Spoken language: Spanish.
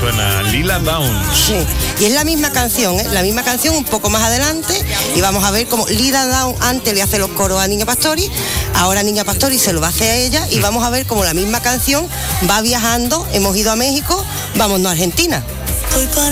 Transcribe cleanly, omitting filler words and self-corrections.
suena, Lila Downs. Sí, y es la misma canción, la misma canción un poco más adelante, y vamos a ver cómo Lila Downs antes le hace los coros a Niña Pastori, ahora Niña Pastori se lo va a hacer a ella, y vamos a ver cómo la misma canción va viajando, hemos ido a México, vámonos a Argentina.